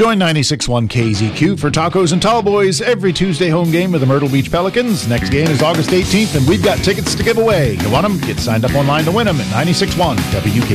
Join 96.1 KZQ for Tacos and Tallboys every Tuesday home game with the Myrtle Beach Pelicans. Next game is August 18th, and we've got tickets to give away. You want them? Get signed up online to win them at 96.1 WK.